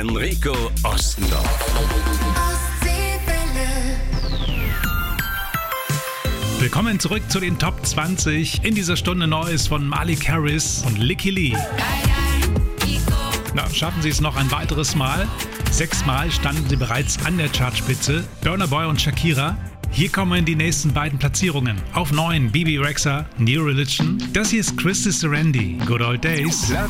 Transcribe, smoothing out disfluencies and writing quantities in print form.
Enrico Ostendorf. Willkommen zurück zu den Top 20. In dieser Stunde Neues von Malik Harris und Licky Lee. Na, schaffen Sie es noch ein weiteres Mal? 6 Mal standen sie bereits an der Chartspitze. Burna Boy und Shakira. Hier kommen die nächsten beiden Platzierungen. Auf 9 Bebe Rexha, New Religion. Das hier ist Christy Serendi, Good Old Days. Platz